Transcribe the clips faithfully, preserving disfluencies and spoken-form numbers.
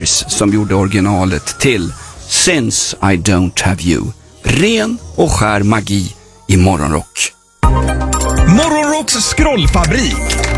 Keys som gjorde originalet till Since I Don't Have You. Ren och skär magi i morgonrock. Morgonrocks scrollfabrik.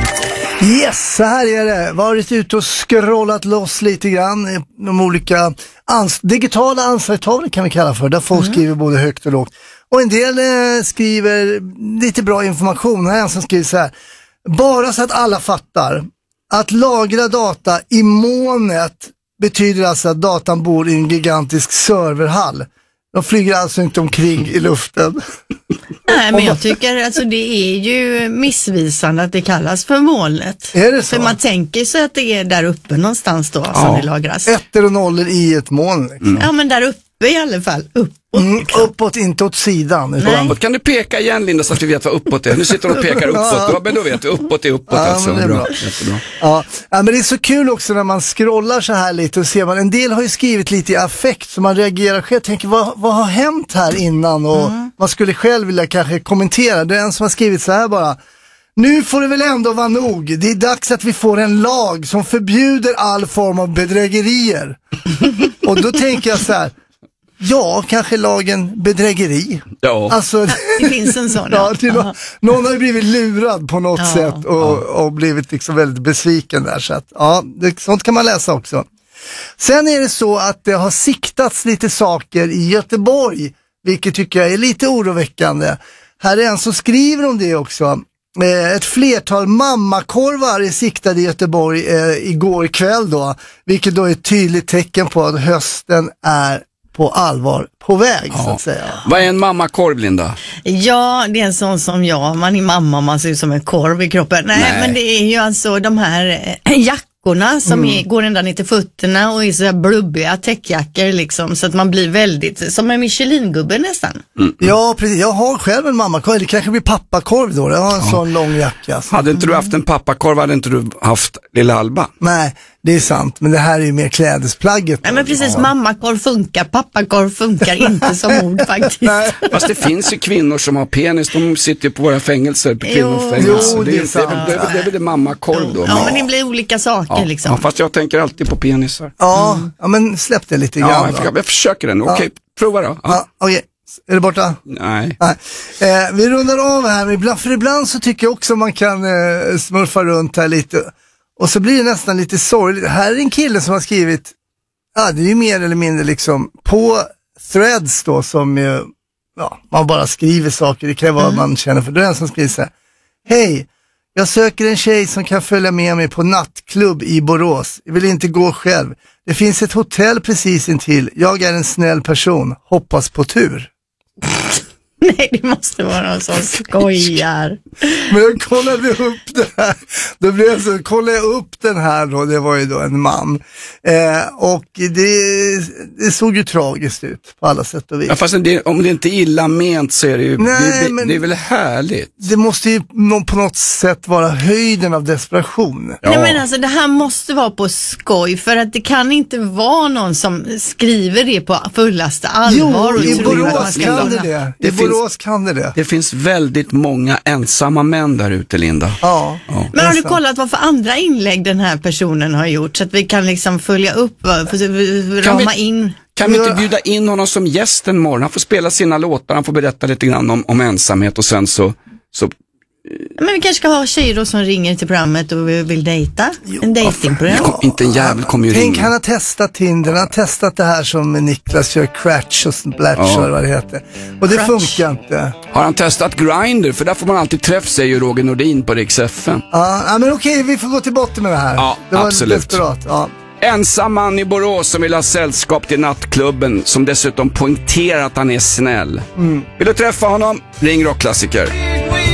Yes, så här är det. Varit ute och scrollat loss lite grann. De olika ans- digitala anslagstavlor kan vi kalla för. Där folk mm. skriver både högt och lågt. Och en del eh, skriver lite bra information. Här är en som skriver så här. Bara så att alla fattar. Att lagra data i molnet betyder alltså att datan bor i en gigantisk serverhall. De flyger alltså inte omkring i luften. Nej, men jag tycker alltså det är ju missvisande att det kallas för molnet. Är det så? För man tänker sig att det är där uppe någonstans då ja. som det lagras. Ettor och nollor i ett moln. Liksom. Mm. Ja, men där uppe i alla fall. Uppåt. Mm, uppåt, inte åt sidan. Uppåt. Kan du peka igen, Linda, så att vi vet vad uppåt är? Nu sitter de och pekar uppåt. Ja, men då vet vi. Uppåt är uppåt. Ja, alltså. det är bra. bra. Ja. Ja, men det är så kul också när man scrollar så här lite och ser man, en del har ju skrivit lite i affekt så man reagerar själv. Tänker, vad, vad har hänt här innan? Och mm. man skulle själv vilja kanske kommentera. Det är en som har skrivit så här bara. Nu får det väl ändå vara nog. Det är dags att vi får en lag som förbjuder all form av bedrägerier. Och då tänker jag så här. Ja, kanske lagen bedrägeri. Ja. Alltså, det finns en sån. Ja, till no- någon har ju blivit lurad på något ja. sätt och, ja. och blivit liksom väldigt besviken där. Så att, ja, det, sånt kan man läsa också. Sen är det så att det har siktats lite saker i Göteborg, vilket tycker jag är lite oroväckande. Här är en som skriver om det också. Ett flertal mammakorvar är siktade i Göteborg eh, igår kväll då, vilket då är ett tydligt tecken på att hösten är på allvar på väg, ja. så att säga. Vad är en mammakorv, Linda? Ja, det är en sån som jag. Man är mamma, man ser ut som en korv i kroppen. Nej, Nej. men det är ju alltså de här äh, jackorna som mm. är, går ända ner till fötterna och är så här blubbiga täckjackor liksom, så att man blir väldigt, som en Michelin-gubbe nästan. Mm. Ja, precis. Jag har själv en mammakorv. Det kanske blir pappakorv då. Jag har en ja. sån lång jacka. Så. Hade inte du haft en pappakorv hade inte du haft lilla Alba? Nej, det är sant. Men det här är ju mer klädesplagget. Nej, men precis. Ja. Mammakorv funkar. Pappakorv funkar inte som ord faktiskt. Nej. Fast det finns ju kvinnor som har penis. De sitter ju på våra fängelser. På kvinnofängelser. Jo, det, det, är sant. det, det, det, det är väl det mammakorv då. Ja, ja, men det blir olika saker ja. liksom. Ja, fast jag tänker alltid på penisar. Ja, mm. ja men släpp det lite grann. Ja, jag, jag, jag försöker den. Okej, okay, ja. prova då. Ja. Ja, okej. Okay. Är det borta? Nej. Nej. Eh, vi rundar av här. Ibland, för ibland så tycker jag också man kan eh, smurfa runt här lite. Och så blir det nästan lite sorgligt. Här är en kille som har skrivit, ja det är ju mer eller mindre liksom på threads då som ju, ja, man bara skriver saker. Det kan vara mm. vad man känner för. Det är en som skriver så här. Hej, jag söker en tjej som kan följa med mig på nattklubb i Borås. Jag vill inte gå själv. Det finns ett hotell precis intill. Jag är en snäll person. Hoppas på tur. Nej, det måste vara någon som skojar. Men jag kollade upp det här. Då blev jag så, kollade jag upp den här då. Det var ju då en man. Eh, och det, det såg ju tragiskt ut på alla sätt och vis. Ja, fast det, om det inte är illa ment så är det ju, Nej, det, det, det är väl härligt. Det måste ju på något sätt vara höjden av desperation. Ja. Nej, men alltså det här måste vara på skoj. För att det kan inte vara någon som skriver det på fullaste allvar. Jo, i Borås kan det det. Det I Borås kan det det. Det finns väldigt många ensamma män där ute, Linda. Ja. ja. Men har du kollat vad för andra inlägg den här personen har gjort så att vi kan liksom följa upp, för, rama vi, in? Kan vi inte bjuda in honom som gäst en morgon? Han får spela sina låtar, han får berätta lite grann om, om ensamhet och sen så... så Men vi kanske ska ha tjejer då som ringer till programmet och vill dejta. Jo, en datingprogram. Kom, inte en jävel kommer ju Tänk, ringa. han har testat Tinder, han har testat det här som Niklas kör, Cratch och Blatch ja. och vad det heter. Och det Cratch. funkar inte. Har han testat Grindr? För där får man alltid träff, säger Roger Nordin på Rix F M. Ja, men okej, vi får gå till botten med det här. Ja, det var absolut. Desperat, ja. Ensam man i Borås som vill ha sällskap till nattklubben, som dessutom poängterar att han är snäll. Mm. Vill du träffa honom? Ring Rockklassiker.